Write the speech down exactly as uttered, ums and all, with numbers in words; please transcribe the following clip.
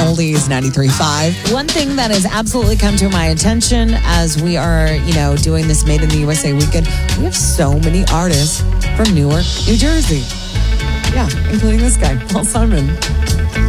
Oldies ninety-three point five. One thing that has absolutely come to my attention as we are, you know, doing this Made in the U S A weekend, we have so many artists from Newark, New Jersey. Yeah, including this guy, Paul Simon.